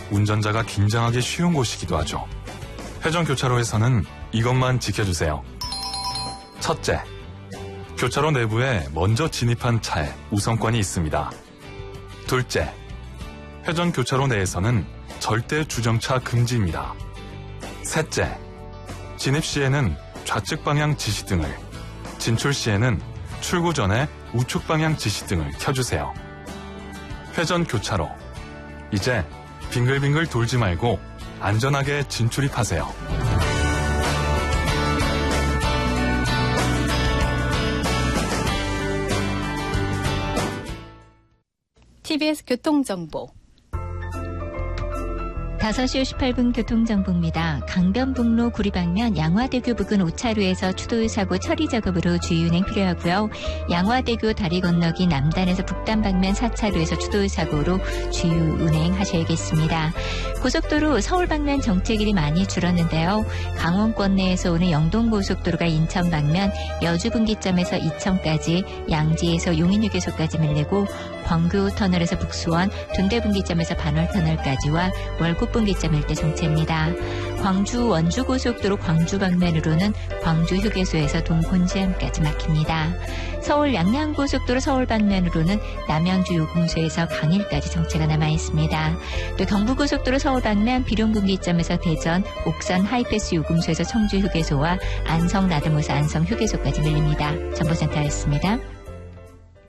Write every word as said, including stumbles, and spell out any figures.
운전자가 긴장하기 쉬운 곳이기도 하죠. 회전교차로에서는 이것만 지켜주세요. 첫째, 교차로 내부에 먼저 진입한 차에 우선권이 있습니다. 둘째, 회전교차로 내에서는 절대 주정차 금지입니다. 셋째, 진입 시에는 좌측 방향 지시등을, 진출 시에는 출구 전에 우측 방향 지시등을 켜주세요. 회전교차로, 이제 빙글빙글 돌지 말고 안전하게 진출입하세요. 티비에스 교통정보 다섯 시 오십팔 분 교통정보입니다. 강변북로 구리방면 양화대교 부근 오 차로에서 추돌 사고 처리 작업으로 주의운행 필요하고요. 양화대교 다리 건너기 남단에서 북단 방면 사 차로에서 추돌 사고로 주의운행 하셔야겠습니다. 고속도로 서울 방면 정체길이 많이 줄었는데요. 강원권 내에서 오는 영동고속도로가 인천 방면 여주분기점에서 이천까지, 양지에서 용인휴게소까지 밀리고 광교 터널에서 북수원, 둔대분기점에서 반월터널까지와 월곡분기점 일대 정체입니다. 광주 원주고속도로 광주 방면으로는 광주휴게소에서 동곤지암까지 막힙니다. 서울 양양고속도로 서울 방면으로는 남양주 요금소에서 강일까지 정체가 남아있습니다. 또 경부고속도로 서울 방면 비룡분기점에서 대전, 옥산 하이패스 요금소에서 청주휴게소와 안성 나들모사 안성휴게소까지 밀립니다. 정보센터였습니다.